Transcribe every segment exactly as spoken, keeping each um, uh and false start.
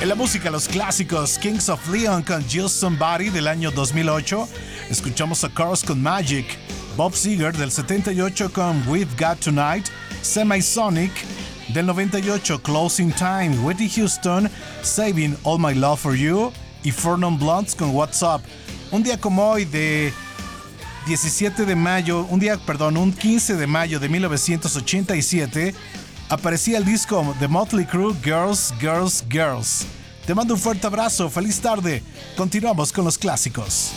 En la música, los clásicos Kings of Leon con Just Somebody del año dos mil ocho. Escuchamos a Cars con Magic. Bob Seger del setenta y ocho con We've Got Tonight. Semisonic del noventa y ocho, Closing Time. Whitney Houston, Saving All My Love For You. Y Four Non Blondes con What's Up. Un día como hoy de diecisiete de mayo, un día, perdón, un quince de mayo de mil novecientos ochenta y siete, aparecía el disco de Motley Crue, Girls, Girls, Girls. Te mando un fuerte abrazo, feliz tarde. Continuamos con los clásicos.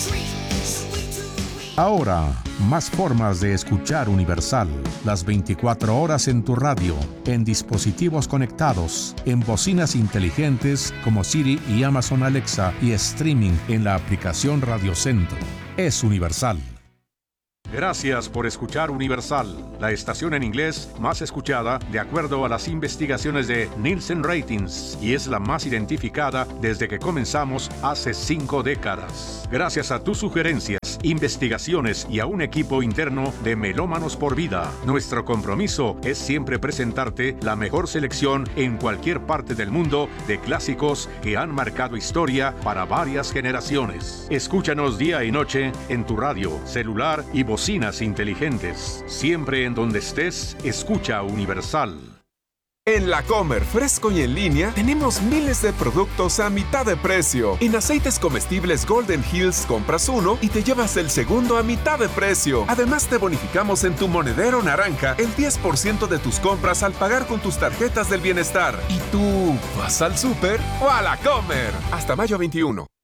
Ahora, más formas de escuchar Universal. Las veinticuatro horas en tu radio, en dispositivos conectados, en bocinas inteligentes como Siri y Amazon Alexa y streaming en la aplicación Radio Centro. Es Universal. Gracias por escuchar Universal, la estación en inglés más escuchada de acuerdo a las investigaciones de Nielsen Ratings y es la más identificada desde que comenzamos hace cinco décadas. Gracias a tus sugerencias, investigaciones y a un equipo interno de Melómanos por Vida, nuestro compromiso es siempre presentarte la mejor selección en cualquier parte del mundo de clásicos que han marcado historia para varias generaciones. Escúchanos día y noche en tu radio, celular y bocinas inteligentes. Siempre en donde estés, escucha Universal. En La Comer, fresco y en línea, tenemos miles de productos a mitad de precio. En aceites comestibles Golden Hills compras uno y te llevas el segundo a mitad de precio. Además te bonificamos en tu monedero naranja el diez por ciento de tus compras al pagar con tus tarjetas del bienestar. ¿Y tú vas al súper o a La Comer? Hasta mayo veintiuno.